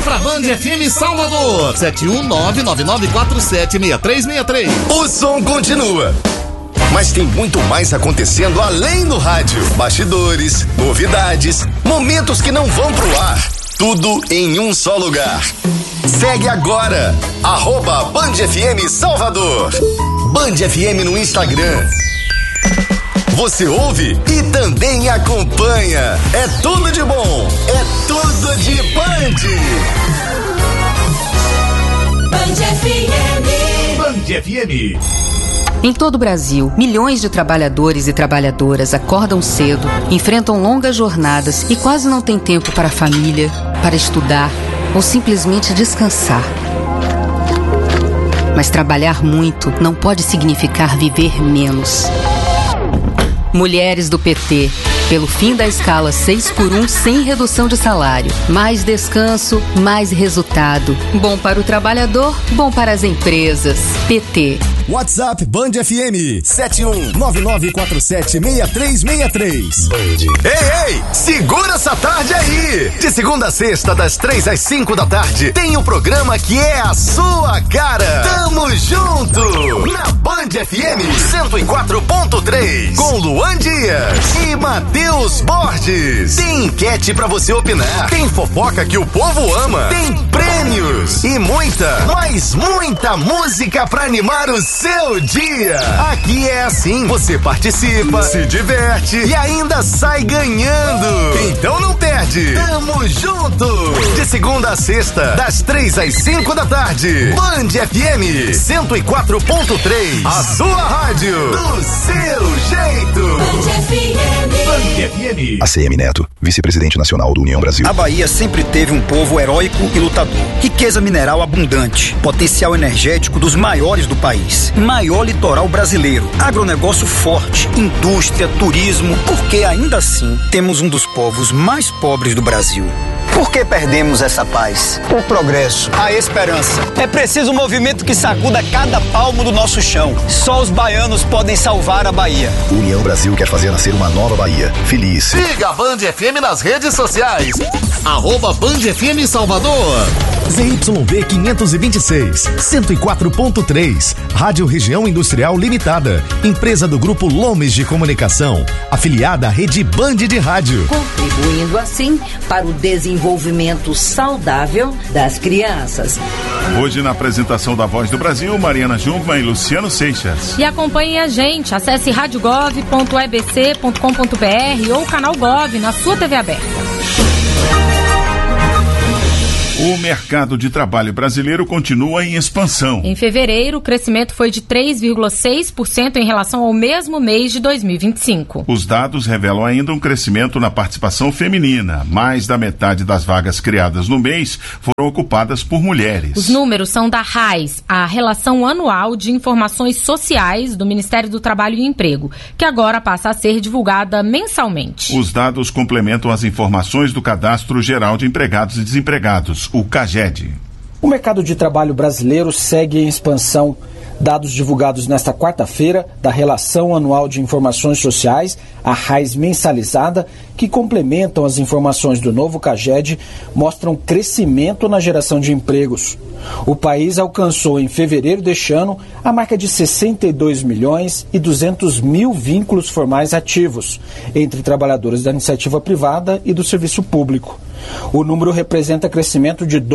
pra Band FM Salvador, 71999476363. O som continua, mas tem muito mais acontecendo além do rádio. Bastidores, novidades, momentos que não vão pro ar. Tudo em um só lugar. Segue agora, @BandFM Salvador. Band FM no Instagram. Você ouve e também acompanha. É tudo de bom, é tudo de Band. Band FM. Band FM. Em todo o Brasil, milhões de trabalhadores e trabalhadoras acordam cedo, enfrentam longas jornadas e quase não têm tempo para a família, para estudar ou simplesmente descansar. Mas trabalhar muito não pode significar viver menos. Mulheres do PT, pelo fim da escala 6x1 sem redução de salário. Mais descanso, mais resultado. Bom para o trabalhador, bom para as empresas. PT. WhatsApp Band FM 7199476363. Ei, segura essa tarde aí! De segunda a sexta, das 3 às 5 da tarde, tem um programa que é a sua cara. Tamo junto! Na Band FM 104.3, com Luan Dias e Matheus Borges. Tem enquete pra você opinar, tem fofoca que o povo ama, tem prêmios e muita, mas muita música pra animar o seu dia. Aqui é assim, você participa, se diverte e ainda sai ganhando. Então não perde. Tamo junto. De segunda a sexta, das 3 às 5 da tarde. Band FM 104.3. A sua rádio do seu jeito. Band FM. Band FM. ACM Neto, vice-presidente nacional do União Brasil. A Bahia sempre teve um povo heróico e lutador. Riqueza mineral abundante, potencial energético dos maiores do país, maior litoral brasileiro, agronegócio forte, indústria, turismo, porque ainda assim temos um dos povos mais pobres do Brasil. Por que perdemos essa paz? O progresso, a esperança. É preciso um movimento que sacuda cada palmo do nosso chão. Só os baianos podem salvar a Bahia. União Brasil quer fazer nascer uma nova Bahia. Feliz. Siga a Band FM nas redes sociais. @Band FM Salvador. ZYV 526, 104.3, Rádio Região Industrial Limitada, empresa do Grupo Lomes de Comunicação, afiliada à Rede Band de Rádio. Contribuindo assim para o desenvolvimento saudável das crianças. Hoje na apresentação da Voz do Brasil, Mariana Jungmann e Luciano Seixas. E acompanhe a gente, acesse radiogov.ebc.com.br ou canal Gov na sua TV aberta. O mercado de trabalho brasileiro continua em expansão. Em fevereiro, o crescimento foi de 3,6% em relação ao mesmo mês de 2025. Os dados revelam ainda um crescimento na participação feminina. Mais da metade das vagas criadas no mês foram ocupadas por mulheres. Os números são da RAIS, a Relação Anual de Informações Sociais do Ministério do Trabalho e Emprego, que agora passa a ser divulgada mensalmente. Os dados complementam as informações do Cadastro Geral de Empregados e Desempregados, o CAGED. O mercado de trabalho brasileiro segue em expansão. Dados divulgados nesta quarta-feira da Relação Anual de Informações Sociais, a RAIS mensalizada, que complementam as informações do novo CAGED, mostram crescimento na geração de empregos. O país alcançou em fevereiro deste ano a marca de 62.200.000 vínculos formais ativos, entre trabalhadores da iniciativa privada e do serviço público. O número representa crescimento de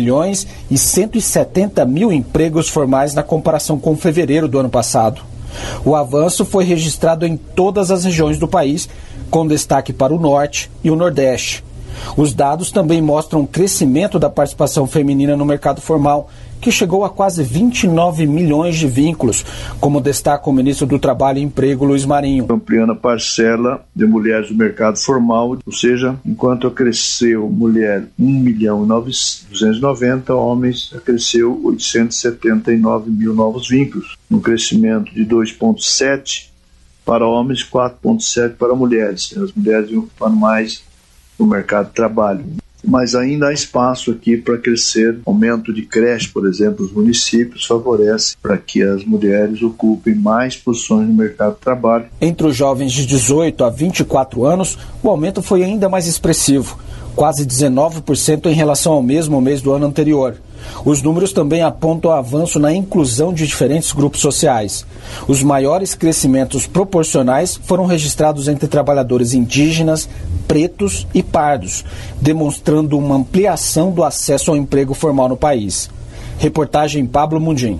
2.170.000 empregos formais na comparação com fevereiro do ano passado. O avanço foi registrado em todas as regiões do país, com destaque para o Norte e o Nordeste. Os dados também mostram um crescimento da participação feminina no mercado formal, que chegou a quase 29 milhões de vínculos, como destaca o ministro do Trabalho e Emprego, Luiz Marinho. Ampliando a parcela de mulheres do mercado formal, ou seja, enquanto cresceu mulher 1.290.000, homens cresceu 879.000 novos vínculos, um crescimento de 2,7 para homens, 4,7 para mulheres. As mulheres ocupando mais no mercado de trabalho. Mas ainda há espaço aqui para crescer. Aumento de creche, por exemplo, nos municípios favorece para que as mulheres ocupem mais posições no mercado de trabalho. Entre os jovens de 18 a 24 anos, o aumento foi ainda mais expressivo. quase 19% em relação ao mesmo mês do ano anterior. Os números também apontam avanço na inclusão de diferentes grupos sociais. Os maiores crescimentos proporcionais foram registrados entre trabalhadores indígenas, pretos e pardos, demonstrando uma ampliação do acesso ao emprego formal no país. Reportagem Pablo Mundim.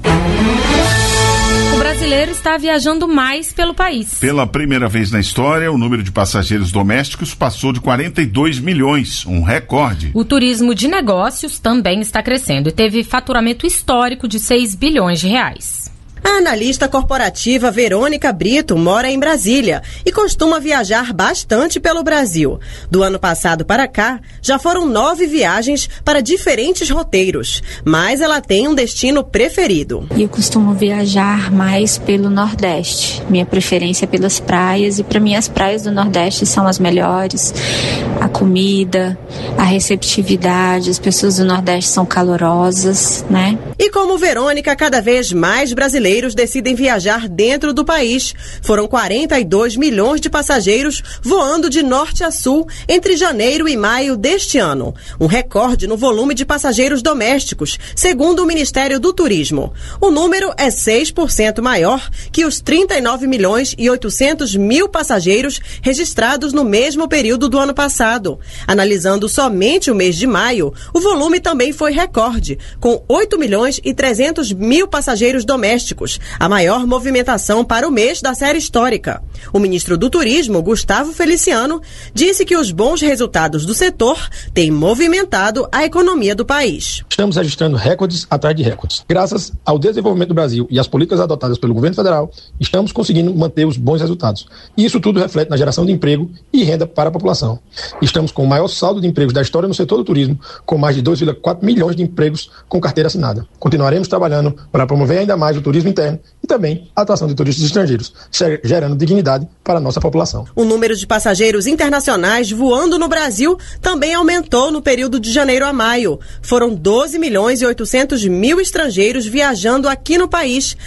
O brasileiro está viajando mais pelo país. Pela primeira vez na história, o número de passageiros domésticos passou de 42 milhões, um recorde. O turismo de negócios também está crescendo e teve faturamento histórico de 6 bilhões de reais. A analista corporativa Verônica Brito mora em Brasília e costuma viajar bastante pelo Brasil. Do ano passado para cá, já foram 9 viagens para diferentes roteiros, mas ela tem um destino preferido. Eu costumo viajar mais pelo Nordeste. Minha preferência é pelas praias, e para mim as praias do Nordeste são as melhores. A comida, a receptividade, as pessoas do Nordeste são calorosas, né? E como Verônica, cada vez mais brasileiros decidem viajar dentro do país. Foram 42 milhões de passageiros voando de norte a sul entre janeiro e maio deste ano. Um recorde no volume de passageiros domésticos, segundo o Ministério do Turismo. O número é 6% maior que os 39 milhões e 800 mil passageiros registrados no mesmo período do ano passado. Analisando somente o mês de maio, o volume também foi recorde, com 8 milhões e 300 mil passageiros domésticos, a maior movimentação para o mês da série histórica. O ministro do Turismo, Gustavo Feliciano, disse que os bons resultados do setor têm movimentado a economia do país. Estamos registrando recordes atrás de recordes. Graças ao desenvolvimento do Brasil e às políticas adotadas pelo governo federal, estamos conseguindo manter os bons resultados. E isso tudo reflete na geração de emprego e renda para a população. Estamos com o maior saldo de empregos da história no setor do turismo, com mais de 2,4 milhões de empregos com carteira assinada. Continuaremos trabalhando para promover ainda mais o turismo interno e também a atração de turistas estrangeiros, gerando dignidade para a nossa população. O número de passageiros internacionais voando no Brasil também aumentou no período de janeiro a maio. Foram 12 milhões e 800 mil estrangeiros viajando aqui no país,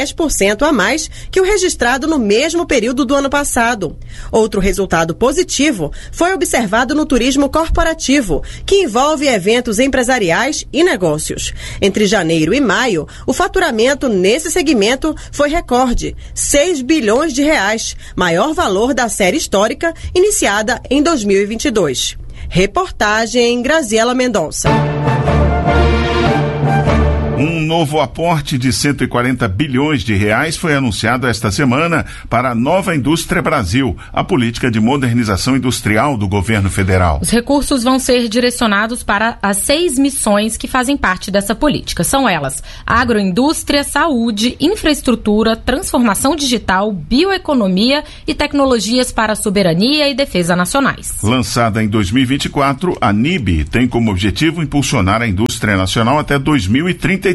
10% a mais que o registrado no mesmo período do ano passado. Outro resultado positivo foi observado no turismo corporativo, que envolve eventos empresariais e negócios. Entre janeiro e maio, o faturamento nesse segmento foi recorde, 6 bilhões de reais, maior valor da série histórica iniciada em 2022. Reportagem Graziela Mendonça. Um novo aporte de 140 bilhões de reais foi anunciado esta semana para a Nova Indústria Brasil, a política de modernização industrial do governo federal. Os recursos vão ser direcionados para as 6 missões que fazem parte dessa política. São elas: agroindústria, saúde, infraestrutura, transformação digital, bioeconomia e tecnologias para soberania e defesa nacionais. Lançada em 2024, a NIB tem como objetivo impulsionar a indústria nacional até 2033,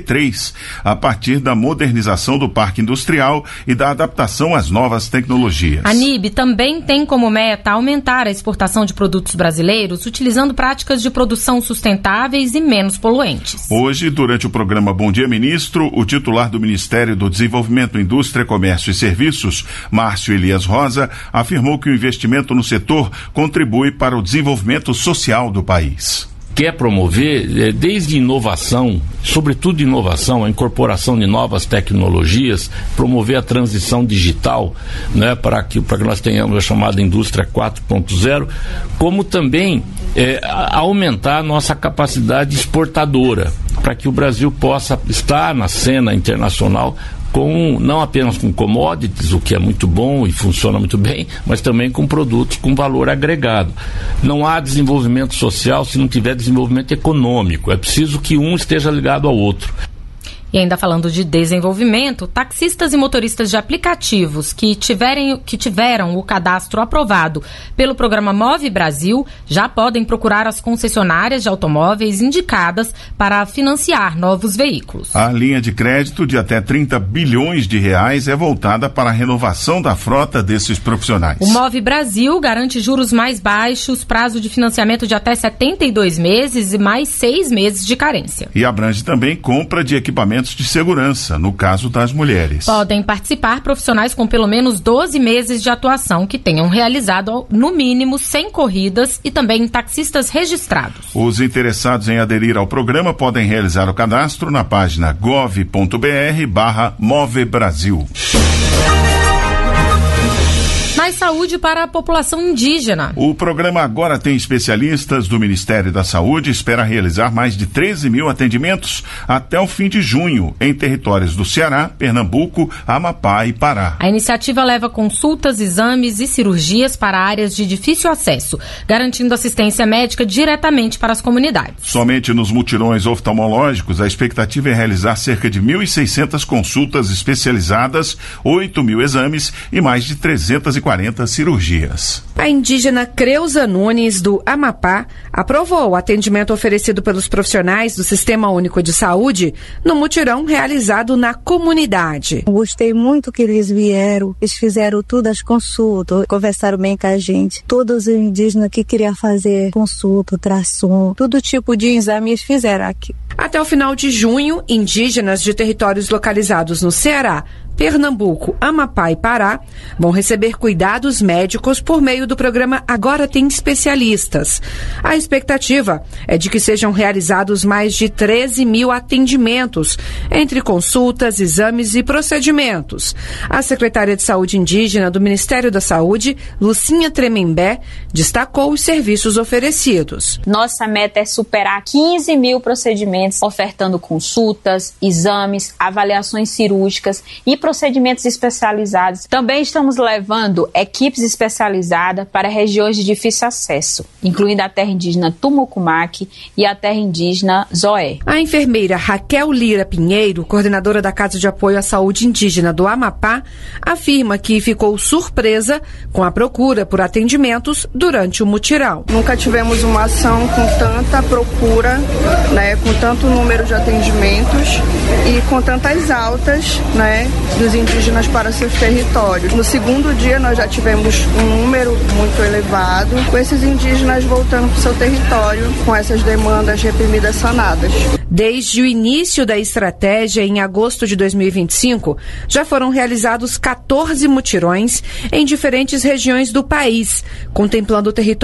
a partir da modernização do parque industrial e da adaptação às novas tecnologias. A NIB também tem como meta aumentar a exportação de produtos brasileiros utilizando práticas de produção sustentáveis e menos poluentes. Hoje, durante o programa Bom Dia Ministro, o titular do Ministério do Desenvolvimento, Indústria, Comércio e Serviços, Márcio Elias Rosa, afirmou que o investimento no setor contribui para o desenvolvimento social do país. Quer promover desde inovação, sobretudo inovação, a incorporação de novas tecnologias, promover a transição digital, né, para que nós tenhamos a chamada indústria 4.0, como também aumentar a nossa capacidade exportadora, para que o Brasil possa estar na cena internacional não apenas com commodities, o que é muito bom e funciona muito bem, mas também com produtos com valor agregado. Não há desenvolvimento social se não tiver desenvolvimento econômico. É preciso que um esteja ligado ao outro. E ainda falando de desenvolvimento, taxistas e motoristas de aplicativos que tiveram o cadastro aprovado pelo programa Move Brasil já podem procurar as concessionárias de automóveis indicadas para financiar novos veículos. A linha de crédito de até 30 bilhões de reais é voltada para a renovação da frota desses profissionais. O Move Brasil garante juros mais baixos, prazo de financiamento de até 72 meses e mais 6 meses de carência. E abrange também compra de equipamentos equipamentos de segurança, no caso das mulheres. Podem participar profissionais com pelo menos 12 meses de atuação que tenham realizado, no mínimo, 100 corridas e também taxistas registrados. Os interessados em aderir ao programa podem realizar o cadastro na página gov.br/movebrasil. Mais saúde para a população indígena. O programa agora tem especialistas do Ministério da Saúde e espera realizar mais de 13 mil atendimentos até o fim de junho em territórios do Ceará, Pernambuco, Amapá e Pará. A iniciativa leva consultas, exames e cirurgias para áreas de difícil acesso, garantindo assistência médica diretamente para as comunidades. Somente nos mutirões oftalmológicos, a expectativa é realizar cerca de 1.600 consultas especializadas, 8 mil exames e mais de 340 cirurgias. A indígena Creuza Nunes, do Amapá, aprovou o atendimento oferecido pelos profissionais do Sistema Único de Saúde no mutirão realizado na comunidade. Gostei muito que eles vieram, eles fizeram todas as consultas, conversaram bem com a gente. Todos os indígenas que queriam fazer consulta, ultrassom, todo tipo de exame eles fizeram aqui. Até o final de junho, indígenas de territórios localizados no Ceará, Pernambuco, Amapá e Pará vão receber cuidados médicos por meio do programa Agora Tem Especialistas. A expectativa é de que sejam realizados mais de 13 mil atendimentos, entre consultas, exames e procedimentos. A secretária de Saúde Indígena do Ministério da Saúde, Lucinha Tremembé, destacou os serviços oferecidos. Nossa meta é superar 15 mil procedimentos, ofertando consultas, exames, avaliações cirúrgicas e procedimentos especializados. Também estamos levando equipes especializadas para regiões de difícil acesso, incluindo a terra indígena Tumucumaque e a terra indígena Zoé. A enfermeira Raquel Lira Pinheiro, coordenadora da Casa de Apoio à Saúde Indígena do Amapá, afirma que ficou surpresa com a procura por atendimentos durante o mutirão. Nunca tivemos uma ação com tanta procura, com tanto número de atendimentos e com tantas altas, dos indígenas para seus territórios. No segundo dia nós já tivemos um número muito elevado, com esses indígenas voltando para o seu território com essas demandas reprimidas sanadas. Desde o início da estratégia, em agosto de 2025, já foram realizados 14 mutirões em diferentes regiões do país, contemplando o território